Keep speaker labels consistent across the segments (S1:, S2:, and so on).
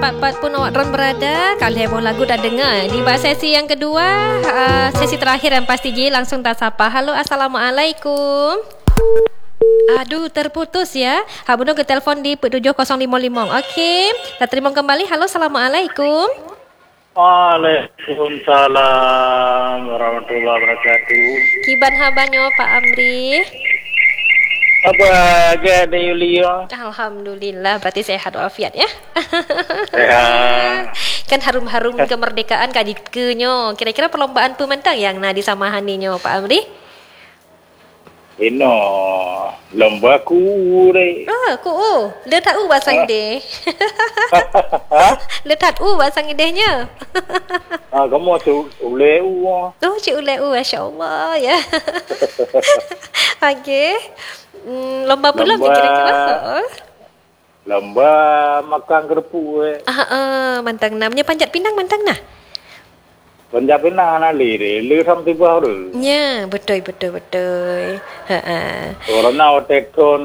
S1: tempat-tempat pun awak orang berada. Kalau heboh lagu dah dengar. Di sesi yang kedua, sesi terakhir yang pasti je langsung tak sapa. Halo, Assalamualaikum. Aduh, terputus ya. Habunung ke telefon di 7055. Okey, dah terima kembali. Halo, Assalamualaikum.
S2: Waalaikumsalam warahmatullahi wabarakatuh.
S1: Kiban habanyo Pak Amri.
S2: Apa ada Yulia?
S1: Alhamdulillah, berarti sehat walafiat ya.
S2: Sehat.
S1: Kan harum-harum kemerdekaan kaditkenyo. Kira-kira perlombaan pementang yang nak disamahaninya Pak Amri?
S2: Ino lomba kure.
S1: Ku letak bahasa ide. Letak bahasa idenya.
S2: Kamu tu ule
S1: Cik ule masya-Allah ya. Okey. Lomba pula kira-kira.
S2: Lomba makan kerupuk.
S1: Mantang namanya panjat pinang mantang nah.
S2: Panjat pinang nak le sam tiba ru.
S1: Ya, betul.
S2: Orang nak tekon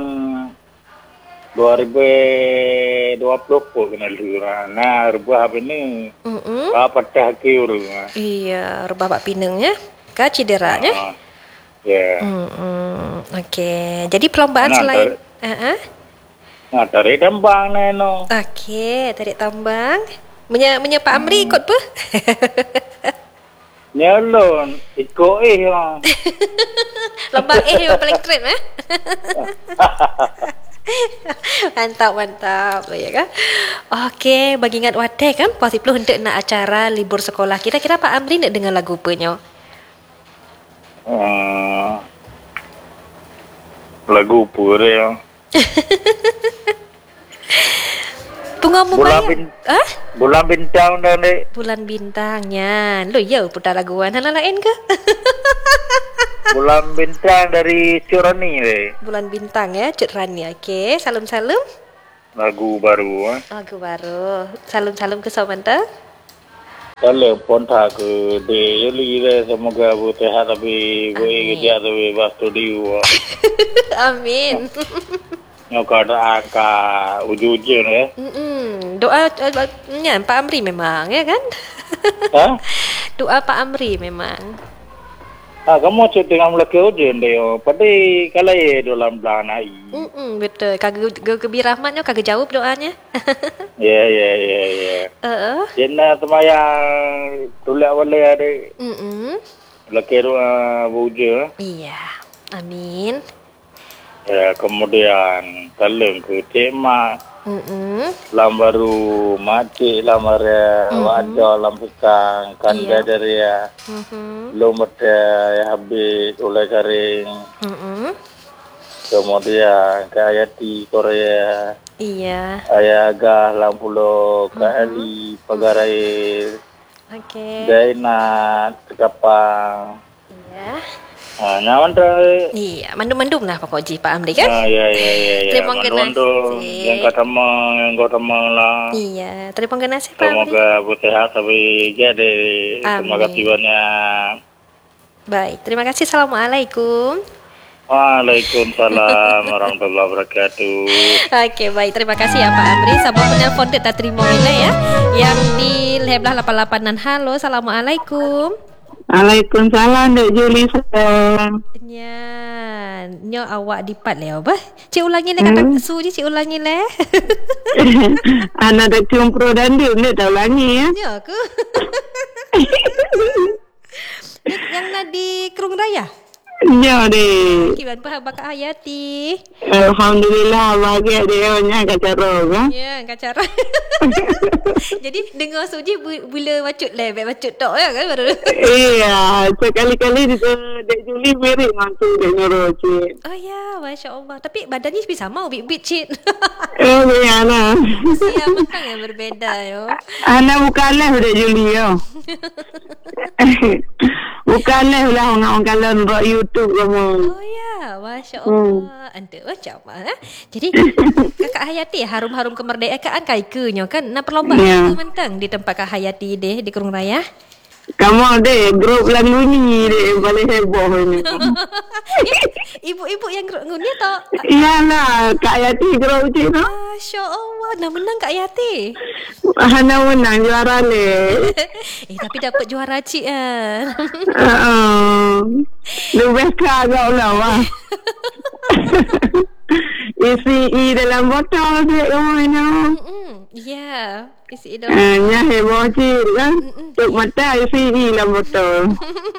S2: 2020 kena lura. Nah, rubah apa ni? Apa patah ke uru?
S1: Iya, rubah Pak Pinang ya. Ka cederanya.
S2: Ya.
S1: Okey. Jadi perlombaan selain
S2: Nah, tarik tambang neno.
S1: Okey, tarik tambang. Menya Pak Amri ikut apa?
S2: Nyalon ikut lah.
S1: Lomba yang paling keren Mantap ya kan. Okey, bagi ingat wadah kan pasti perlu untuk nak acara libur sekolah. Kira-kira Pak Amri nak dengar lagu apa
S2: Lagu pura ya. Bulan bintang dah ni.
S1: Bulan bintangnya. Lu ya putar laguan hal lain ke?
S2: Bulan bintang dari Curani ni.
S1: Bulan bintang ya, Cik Rani. Okey, salam-salam.
S2: Lagu baru.
S1: Lagu baru. Salam-salam ke Samanta.
S2: Salam ponta ke de Yuli le semoga bu sehat tapi boleh kerja tapi bas studio.
S1: Amin.
S2: Nyokar aka uju-uju ni.
S1: Doa Pak Amri memang ya kan? Doa Pak Amri memang.
S2: Kamu cakap dengan lelaki ujian dia. Pada kalau dalam belah nai.
S1: Betul. Kagak Gebi Rahmatnya kagak jawab doanya.
S2: Ya. Jena semayang tulis boleh ada. Lelaki ujian.
S1: Iya. Amin.
S2: Ya, kemudian kalem ke tema. Lam baru mati lamar wajah lam pisang kanda dari lumut ya habis oleh kering. Kemudian ke Ayati Korea.
S1: Iya.
S2: Ayaga lampulo ke Ali Pagarai.
S1: Okey.
S2: Dainat Tekapang.
S1: Iya.
S2: Nyaman dah.
S1: Iya, mandum-mandum lah pokok Ji Pak Amri kan?
S2: Ya.
S1: Terima kasih.
S2: Yang kata lah.
S1: Iya, terima kasih Pak Amri.
S2: Semoga bersehat tapi jadi. Terima kasih banyak.
S1: Baik, terima kasih. Assalamualaikum.
S2: Waalaikumsalam warahmatullahi wabarakatuh.
S1: Okey, baik. Terima kasih ya Pak Amri. Sabar penelpon tak terima nilai ya. Yang di Leblah 88-an. Halo, Assalamualaikum.
S3: Waalaikumsalam Dek Juli sayang.
S1: Nyo awak dipat le apa? Cik ulangi le kata su je cik ulangi le.
S3: Anak dak cium pro dan dia tak ulangi ya.
S1: Ya ke? Yang nak di Kerung Raya.
S3: Ya deh.
S1: Kiban Bakak Hayati.
S3: Alhamdulillah bahagia dia nya kacara kan.
S1: Ya, kacara. Jadi dengar suji bila bacut le, bacut tok ya kan baru.
S3: Iya, sekali-kali di Dek Juli mirip mantu Dek Nurul cik.
S1: Oh ya, masya-Allah. Tapi badannya lebih sama bit-bit cik.
S3: Ya lah.
S1: Siapa kan yang berbeza yo.
S3: Anak bukan lah Dek Juli yo. Bukan lah orang kalau buat YouTube kamu.
S1: Oh ya, masya-Allah. Ante macam mana? Jadi Kakak Hayati harum-harum kemerdekaan kai kenyo kan. Nak perlombaan mentang di tempat Kak Hayati deh di Kerung Raya.
S3: Kamu deh grup lagu ni deh paling heboh ni.
S1: Ibu-ibu yang ngundi toh.
S3: Iyalah, Kak Yati grup cik tu.
S1: Masya Allah, dah menang Kak Yati.
S3: Hana menang juara ni.
S1: Tapi dapat juara cik kan.
S3: Lebih kagak lah. Isi dalam botol cik kamu ni.
S1: Ya, isi dalam.
S3: Nya heboh cik kan. Tuk mata isi dalam botol.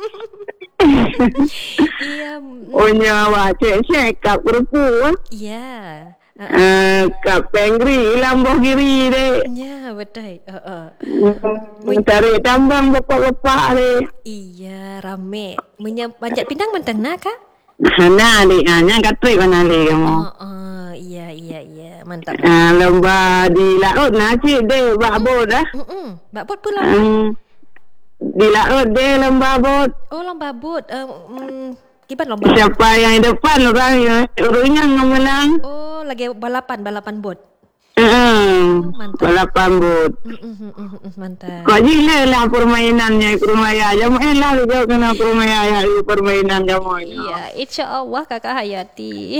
S1: Iya.
S3: Oh nyawa cek kap kerupuk.
S1: Ya.
S3: Kap pengri Lamborghini deh.
S1: Ya, betul.
S3: Mencari tambang bapak-bapak deh.
S1: Iya, rame. Panjat pinang mentang nak kak?
S3: Hana deh, hanya katrik mana deh kamu.
S1: Iya, mantap.
S3: Lomba di laut nasi deh, babot dah.
S1: Babot pun lomba.
S3: Di laut deh lomba bot.
S1: Oh, lomba bot. Gimana lomba?
S3: Siapa yang depan orangnya yang menang.
S1: Oh, lagi balapan bot. Mantap.
S3: Balapan bot.
S1: Mantap.
S3: Kau gila lah permainannya ke rumah ayah. Lah juga kena rumah ayah permainan kamu.
S1: Iya, insya-Allah Kakak Hayati.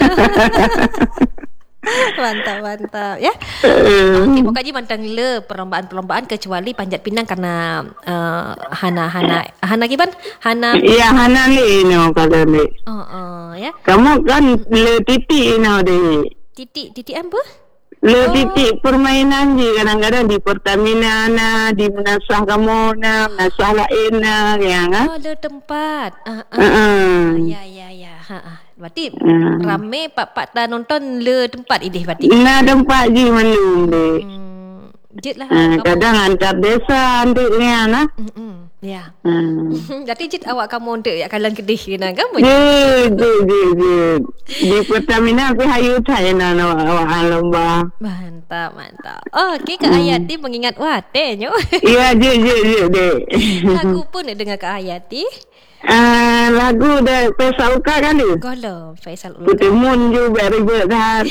S1: Mantap ya. Okey, pokoknya mantang le perlombaan kecuali panjat pinang karena Hana gimana? Hana.
S3: Iya, Hana ni no kalau ni.
S1: Ya.
S3: Kamu kan le titik no deh.
S1: Titik apa?
S3: Le titik permainan je kadang-kadang di Pertamina di menasah kamu menasah lain yang
S1: ada tempat. Ya. Berarti ramai pak dah nonton le tempat ini berarti.
S3: Tempat je melum deh.
S1: Jit lah.
S3: Kadang antar desa antiknya
S1: Ya. Jadi jit awak kamu untuk kalan Kedih kena kamu.
S3: Je. Di Pertamina aku hayu saya awak lomba.
S1: Mantap. Okey, Kak Hayati mengingat watenyo.
S3: Iya, je deh.
S1: Lagu pun dengar Kak Hayati.
S3: Lagu dah Faisal Ulka kan ni?
S1: Golo Faisal Ulka.
S3: Pertemuan juga ribet dah.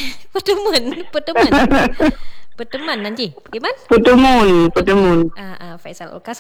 S1: Pertemuan nanti. Gimana?
S3: Pertemuan.
S1: Faisal Ulka.